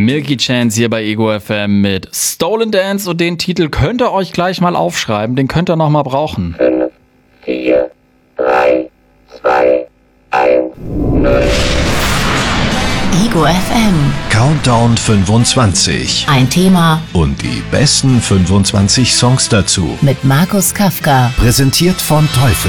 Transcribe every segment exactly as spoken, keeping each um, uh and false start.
Milky Chance hier bei Ego F M mit Stolen Dance und den Titel könnt ihr euch gleich mal aufschreiben, den könnt ihr noch mal brauchen. fünf, vier, drei, zwei, eins, null. Ego F M. Countdown fünfundzwanzig. Ein Thema Und die besten fünfundzwanzig Songs dazu. mit Markus Kafka. Präsentiert von Teufel.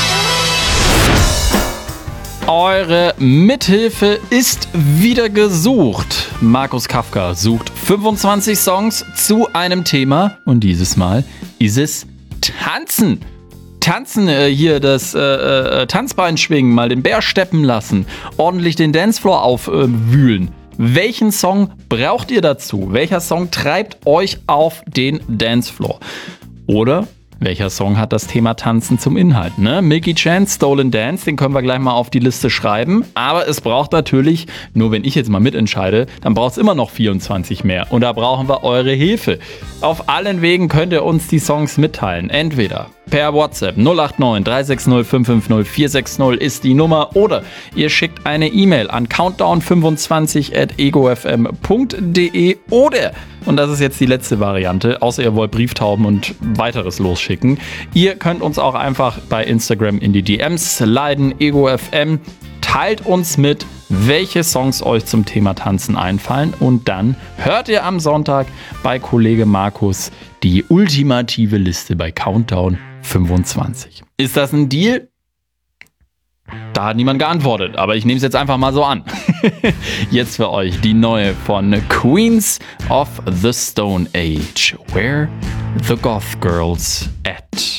Eure Mithilfe ist wieder gesucht. Markus Kafka sucht fünfundzwanzig Songs zu einem Thema und dieses Mal ist es Tanzen. Tanzen, äh, hier das äh, äh, Tanzbein schwingen, mal den Bär steppen lassen, ordentlich den Dancefloor aufwühlen. Äh, Welchen Song braucht ihr dazu? Welcher Song treibt euch auf den Dancefloor? Oder welcher Song hat das Thema Tanzen zum Inhalt? Ne? Milky Chance, Stolen Dance, den können wir gleich mal auf die Liste schreiben. Aber es braucht natürlich, nur wenn ich jetzt mal mitentscheide, dann braucht es immer noch vierundzwanzig mehr. Und da brauchen wir eure Hilfe. Auf allen Wegen könnt ihr uns die Songs mitteilen. Entweder per WhatsApp null acht neun drei sechs null fünf fünf null vier sechs null ist die Nummer oder ihr schickt eine E-Mail an countdown fünfundzwanzig at egofm punkt de oder, und das ist jetzt die letzte Variante, außer ihr wollt Brieftauben und weiteres losschicken, ihr könnt uns auch einfach bei Instagram in die D Ms sliden, egofm, teilt uns mit, welche Songs euch zum Thema Tanzen einfallen und dann hört ihr am Sonntag bei Kollege Markus die ultimative Liste bei Countdown fünfundzwanzig. Ist das ein Deal? Da hat niemand geantwortet, aber ich nehme es jetzt einfach mal so an. Jetzt für euch die neue von Queens of the Stone Age. Where the Goth Girls at?